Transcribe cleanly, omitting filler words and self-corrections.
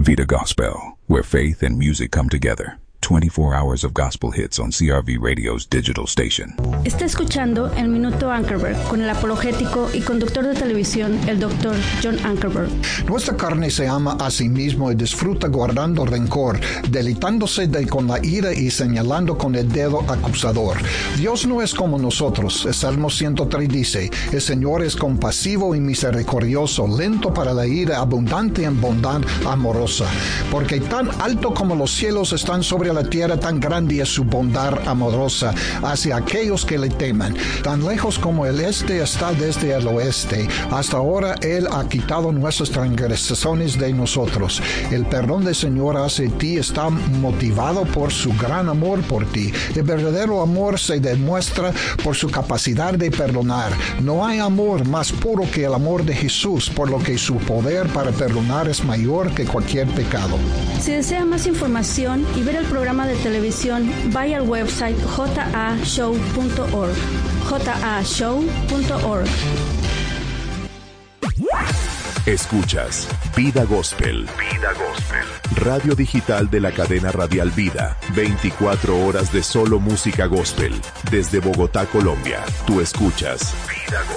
Vida Gospel, where faith and music come together. 24 hours of gospel hits on CRV Radio's digital station. Está escuchando El Minuto Ankerberg con el apologético y conductor de televisión, el Dr. John Ankerberg. Nuestra carne se ama a sí mismo y disfruta guardando rencor, deleitándose con la ira y señalando con el dedo acusador. Dios no es como nosotros. El Salmo 103 dice, el Señor es compasivo y misericordioso, lento para la ira, abundante en bondad amorosa. Porque tan alto como los cielos están sobre la tierra, tan grande es su bondad amorosa hacia aquellos que le teman. Tan lejos como el este está desde el oeste, hasta ahora Él ha quitado nuestras transgresiones de nosotros. El perdón del Señor hacia ti está motivado por su gran amor por ti. El verdadero amor se demuestra por su capacidad de perdonar. No hay amor más puro que el amor de Jesús, por lo que su poder para perdonar es mayor que cualquier pecado. Si desea más información y ver el programa de televisión, vaya al website jashow.org. jashow.org. Escuchas Vida Gospel. Vida Gospel. Radio digital de la cadena radial Vida. 24 horas de solo música gospel. Desde Bogotá, Colombia. Tú escuchas Vida Gospel.